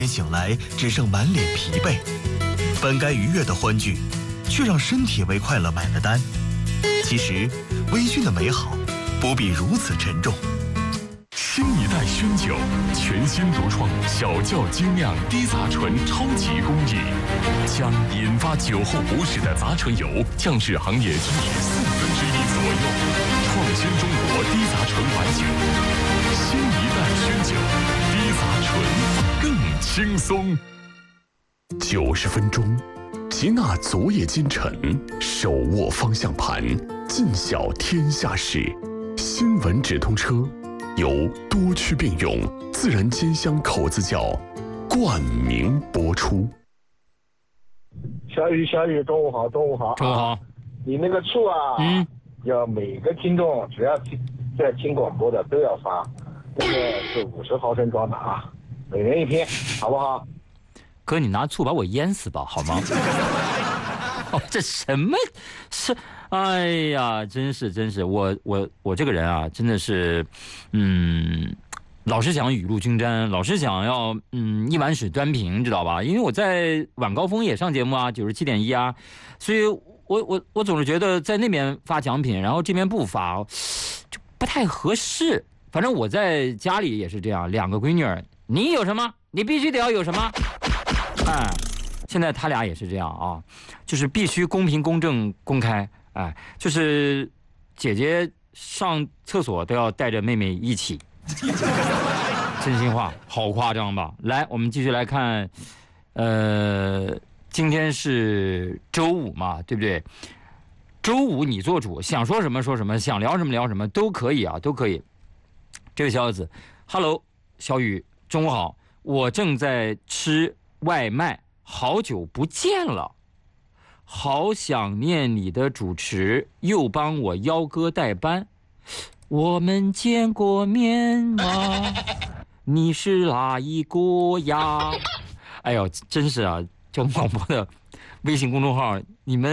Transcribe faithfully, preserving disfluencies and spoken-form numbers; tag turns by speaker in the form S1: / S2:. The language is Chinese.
S1: 醒来只剩满脸疲惫，本该愉悦的欢聚，却让身体为快乐买了单。其实，微醺的美好不必如此沉重。
S2: 新一代熏酒，全新独创小窖精酿低杂醇超级工艺，将引发酒后不适的杂醇油降至行业均值四分之一左右，创新中国低杂醇白酒。新一代熏酒，低杂醇更轻松。九十分钟，吉纳昨夜今晨，手握方向盘，尽晓天下事。新闻直通车。由多区并用自然煎香口子窖冠名播出。
S3: 小雨，小雨，中午好，中午好，
S4: 中午好。
S3: 你那个醋啊，嗯，要每个听众只要听在听广播的都要发，那个是五十毫升装的啊，每人一瓶，好不好？
S4: 哥，你拿醋把我淹死吧，好吗？哦，这什么是？哎呀，真是真是，我我我这个人啊，真的是，嗯，老是想雨露均沾，老是想要嗯一碗水端平，知道吧？因为我在晚高峰也上节目啊，九十七点一啊，所以我我我总是觉得在那边发奖品，然后这边不发，就不太合适。反正我在家里也是这样，两个闺女儿，你有什么，你必须得要有什么，哎，现在他俩也是这样啊，就是必须公平、公正、公开。哎，就是姐姐上厕所都要带着妹妹一起，真心话，好夸张吧？来，我们继续来看，呃，今天是周五嘛，对不对？周五你做主，想说什么说什么，想聊什么聊什么都可以啊，都可以。这位小伙子 ，Hello， 小雨，中午好，我正在吃外卖，好久不见了。好想念你的主持，又帮我邀歌代班。我们见过面吗？你是哪一国呀？哎呦，真是啊！交通广播的微信公众号，你们。